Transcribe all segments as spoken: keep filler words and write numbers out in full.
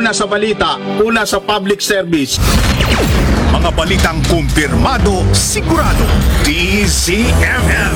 Una sa balita, una sa public service. Mga balitang kumpirmado, sigurado. D Z M M.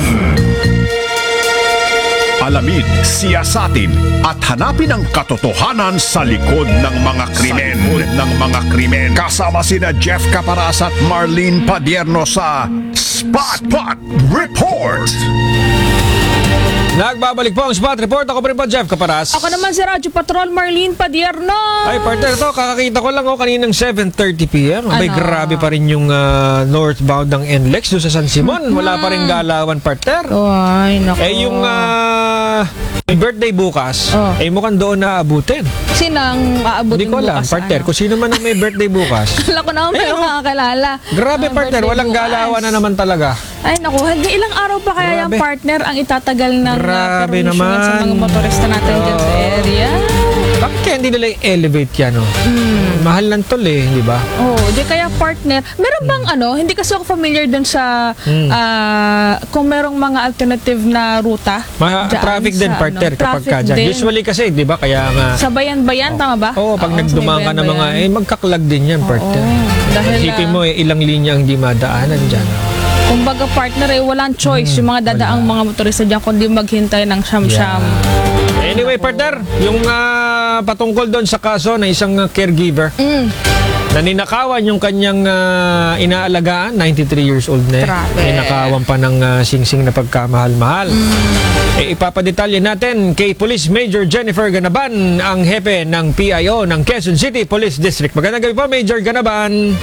Alamin, siyasatin at hanapin ang katotohanan sa likod ng mga krimen. Sa likod ng mga krimen. Kasama sina Jeff Caparas at Marlene Padierno sa Spot Spot Report. Nagbabalik po ang Spot Report. Ako pa rin po, Jeff Caparas. Ako naman si Radyo Patrol, Marlene Padierno. Ay, partner, ito, kakakita ko lang oh, kaninang seven thirty p m Abay, Ano? grabe pa rin yung uh, northbound ng N L E X doon sa San Simon. Wala pa rin galawan, partner. Ay, nako. Eh, yung uh, birthday bukas, Oh. eh, mukhang doon na abutin. Sinang aabutin Hindi ko alam, bukas? partner. Ano? Kung sino man ang may birthday bukas. Alam ko naman, pero Eh, oh. kakakilala. Grabe, Ang partner. birthday Walang bukas. galawan na naman talaga. Ay, naku. Hanggang ilang araw pa kaya yung Grabe. partner ang itatagal ng uh, Grabe permission naman. sa mga motorista natin dyan sa Oo. area? Bakit kaya hindi nila i-elevate yan, oh? Mahal lang tol, eh, di ba? Oh, di kaya partner. Meron bang ano, hindi kasi ako familiar dun sa Hmm. ah, kung merong mga alternative na ruta. Ma dyan traffic sa, din, ano, partner, kapag traffic ka dyan. din. Usually kasi, di ba, kaya nga... Sa bayan-bayan, tama ba? Oo, pag Oo, nagdumaan sa ka ng mga, bayan-bayan. eh, magkaklag din yan, partner. dahil, Isipin ah, mo, eh, ilang linya ang di madaanan dyan. Kumbaga partner eh, walang choice yung mga dadaang mga motorista dyan kundi maghintay ng siyam-siyam. Anyway, partner, yung ah, patungkol doon sa kaso na isang ah, caregiver, Mm. naninakawan yung kanyang ah, inaalagaan, ninety-three years old na eh. Grabe. Ninakawan pa ng ah, singsing na pagkamahal-mahal. Eh, ipapadetalye natin kay Police Major Jennifer Ganaban, ang hepe ng P I O ng Quezon City Police District. Magandang gabi po, Major Ganaban.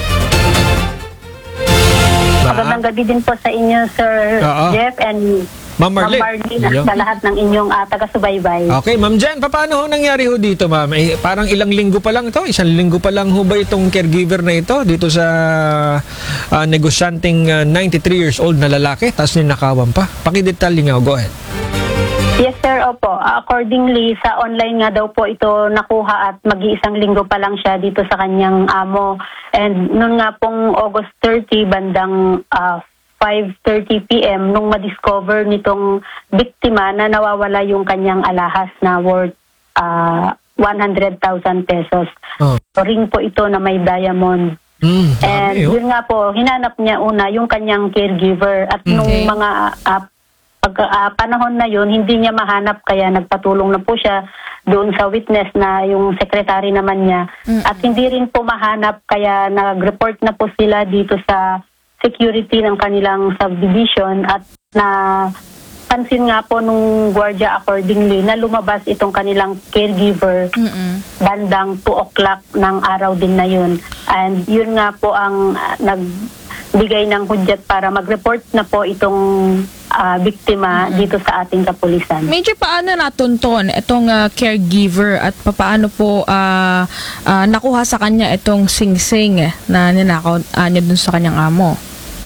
Magandang gabi din po sa inyo, Sir Oo. Jeff and Ma'am Ma'am Marlene. Marlene at Iyo. sa lahat ng inyong uh, taga-subaybay. Okay, Ma'am Jen, paano ho nangyari ho dito, Ma'am? Eh, parang ilang linggo pa lang ito, isang linggo pa lang ho ba itong caregiver na ito dito sa uh, negosyanteng uh, ninety-three years old na lalaki, tapos ninakawan pa? Pakidetalye nga, go ahead. Yes, sir. Opo. Accordingly, sa online nga daw po ito nakuha at mag-iisang linggo pa lang siya dito sa kanyang amo. And noon nga pong August thirty, bandang uh, five thirty p m nung ma-discover nitong biktima na nawawala yung kanyang alahas na worth uh, one hundred thousand pesos. Oh. Ring po ito na may diamond. Mm, And dami, oh. yun nga po, hinanap niya una yung kanyang caregiver at nung Okay. mga uh, pag, uh, panahon na yun, hindi niya mahanap kaya nagpatulong na po siya doon sa witness na yung secretary naman niya. Mm-mm. At hindi rin po mahanap kaya nag-report na po sila dito sa security ng kanilang subdivision at na pansin nga po nung gwardiya accordingly na lumabas itong kanilang caregiver Mm-mm. bandang two o'clock ng araw din na yun. And yun nga po ang uh, nagbigay ng hudyat para mag-report na po itong uh, biktima dito sa ating kapulisan. Major, paano natunton itong ah, caregiver at paano po ah, ah, nakuha sa kanya itong sing-sing na ninakaw ah, niya dun sa kanyang amo?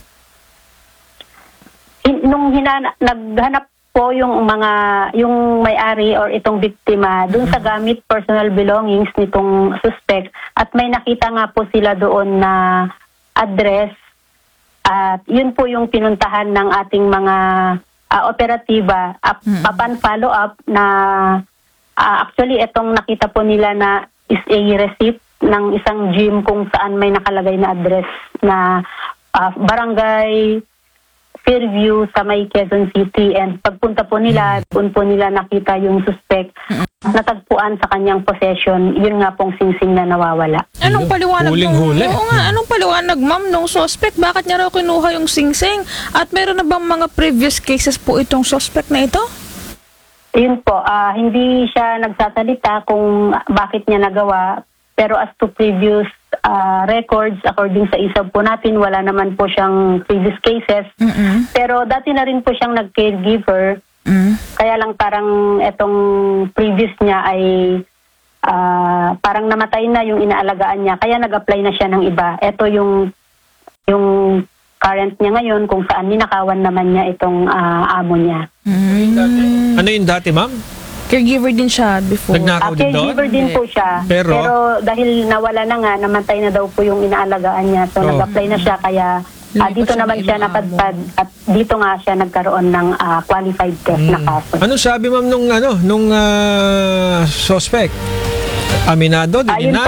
In, nung hinana, naghanap po yung mga yung may-ari or itong biktima doon sa gamit personal belongings nitong suspect at may nakita nga po sila doon na address at yun po yung pinuntahan ng ating mga ah, operatiba up, Mm. upon follow up na ah, actually itong nakita po nila na is a receipt ng isang gym kung saan may nakalagay na address na ah, barangay Fairview sa may Quezon City, and pagpunta po nila, doon po nila nakita yung suspect natagpuan sa kanyang possession, yun nga pong singsing na nawawala. Anong paliwanag Huling-huli. Oo nga, anong paliwanag, ma'am, nung suspect? Bakit niya raw kinuha yung sing-sing? At meron na bang mga previous cases po itong suspect na ito? Yun po, ah, hindi siya nagsasalita kung bakit niya nagawa, pero as to previous ah, records, according sa isa po natin, wala naman po siyang previous cases. Mm-mm. Pero dati na rin po siyang nag-caregiver. Mm. Kaya lang parang etong previous niya ay ah, parang namatay na yung inaalagaan niya. Kaya nag-apply na siya ng iba. Ito yung yung current niya ngayon kung saan ninakawan naman niya itong ah, amo niya. Mm. Ano yung dati, Ma'am? Caregiver din siya before. Nagnakaw Ah, din doon? caregiver din po siya. Pero- dahil nawala na nga, namatay na daw po yung inaalagaan niya. So Oh. nag-apply na siya kaya ah, Lumipas dito siya naman ng siya ibang napadpad at dito nga siya nagkaroon ng ah, qualified test na kaso. Ano sabi, Ma'am, nung, ano, nung ah, suspect? Aminado, Ayun dinina?